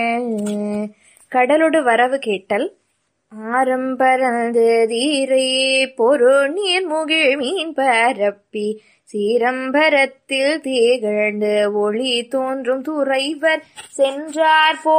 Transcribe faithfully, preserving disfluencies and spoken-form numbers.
கடலொடு வரவு கேட்டல். ஆரம்பரந்து தீரை பொருநீர் முகிழ் மீன் பரப்பி சீரம்பரத்தில் திகழ்ந்து ஒளி தோன்றும் துறைவர் சென்றார்